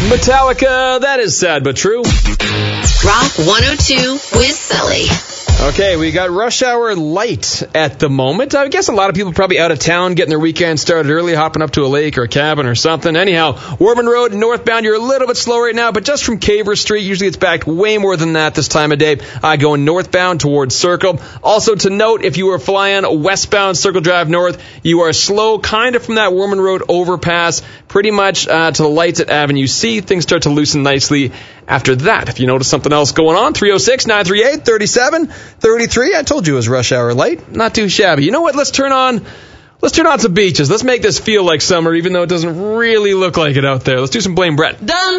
Metallica, that is sad but true. Rock 102 with Sully. Okay, we got Rush Hour Light at the moment. I guess a lot of people probably out of town, getting their weekend started early, hopping up to a lake or a cabin or something. Anyhow, Warman Road northbound, you're a little bit slow right now, but just from Caver Street, usually it's backed way more than that this time of day, going northbound towards Circle. Also to note, if you are flying westbound Circle Drive North, you are slow kind of from that Warman Road overpass, pretty much to the lights at Avenue C. Things start to loosen nicely after that. If you notice something else going on, 306-938-3733. I told you it was Rush Hour Light. Not too shabby. You know what? Let's turn on some beaches. Let's make this feel like summer, even though it doesn't really look like it out there. Let's do some Blame Brett. Done.